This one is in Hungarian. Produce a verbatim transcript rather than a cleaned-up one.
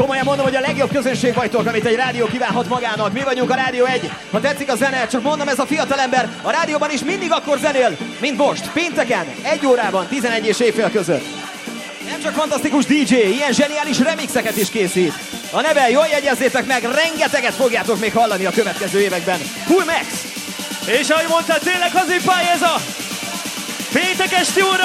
Komolyan mondom, hogy a legjobb közönség vagytok, amit egy rádió kívánhat magának. Mi vagyunk a Rádió egy. Ha tetszik a zene, csak mondom, ez a fiatalember a rádióban is mindig akkor zenél, mint most, pénteken, egy órában, tizenegy és éjfél között. Nem csak fantasztikus dé dzsé, ilyen zseniális remixeket is készít. A neve, jól jegyezzétek meg, rengeteget fogjátok még hallani a következő években. Full Max! És ahogy mondtad, tényleg hazipály ez a péntek esti óra!